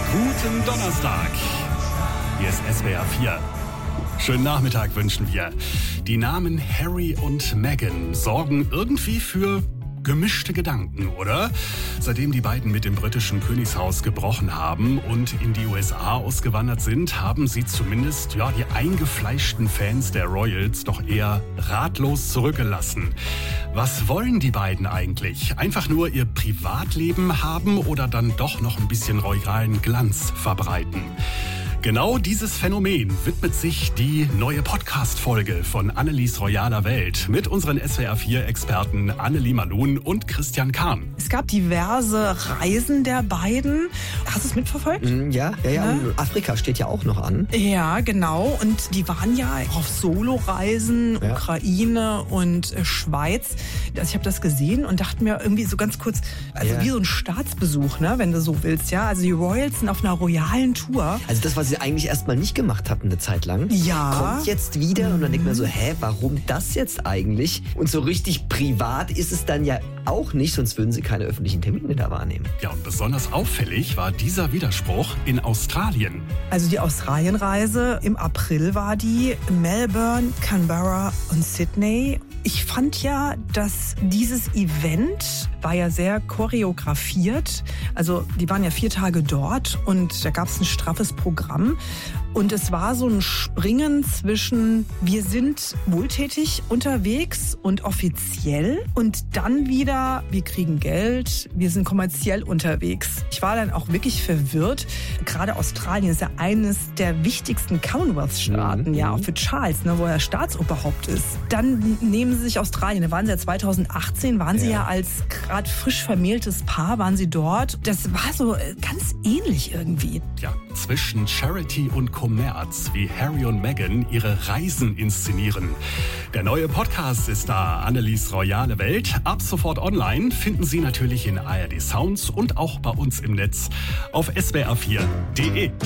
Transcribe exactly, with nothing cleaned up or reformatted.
Guten Donnerstag. Hier ist S W R vier. Schönen Nachmittag wünschen wir. Die Namen Harry und Meghan sorgen irgendwie für gemischte Gedanken, oder? Seitdem die beiden mit dem britischen Königshaus gebrochen haben und in die U S A ausgewandert sind, haben sie zumindest ja, die eingefleischten Fans der Royals doch eher ratlos zurückgelassen. Was wollen die beiden eigentlich? Einfach nur ihr Privatleben haben oder dann doch noch ein bisschen royalen Glanz verbreiten? Genau dieses Phänomen widmet sich die neue Podcast-Folge von Annelies royaler Welt mit unseren S W R vier Experten Annelie Malun und Christian Kahn. Es gab diverse Reisen der beiden. Hast du es mitverfolgt? Ja, ja, ja. Ne? Afrika steht ja auch noch an. Ja, genau. Und die waren ja auf Solo-Reisen, ja. Ukraine und äh, Schweiz. Also ich habe das gesehen und dachte mir irgendwie so ganz kurz, also ja. wie so ein Staatsbesuch, ne, wenn du so willst. Ja, also die Royals sind auf einer royalen Tour. Also das, was sie eigentlich erstmal nicht gemacht hatten eine Zeit lang, ja. kommt jetzt wieder und dann denkt man so, hä, warum das jetzt eigentlich? Und so richtig privat ist es dann ja auch nicht, sonst würden sie keine öffentlichen Termine da wahrnehmen. Ja, und besonders auffällig war dieser Widerspruch in Australien. Also die Australienreise im April war die, Melbourne, Canberra und Sydney. Ich fand ja, dass dieses Event war ja sehr choreografiert. Also die waren ja vier Tage dort und da gab es ein straffes Programm. Und es war so ein Springen zwischen, wir sind wohltätig unterwegs und offiziell und dann wieder, wir kriegen Geld, wir sind kommerziell unterwegs. Ich war dann auch wirklich verwirrt. Gerade Australien ist ja eines der wichtigsten Commonwealth-Staaten, mhm. ja, auch für Charles, ne, wo er Staatsoberhaupt ist. Dann nehmen sie sich Australien. Da waren sie ja zwanzig achtzehn, waren sie ja, ja als gerade frisch vermähltes Paar, waren sie dort. Das war so ganz ähnlich irgendwie. Ja, zwischen Charity und Kommerz, wie Harry und Meghan ihre Reisen inszenieren. Der neue Podcast ist da, Annelies royale Welt. Ab sofort online, finden Sie natürlich in A R D Sounds und auch bei uns im Netz auf S W R vier punkt de.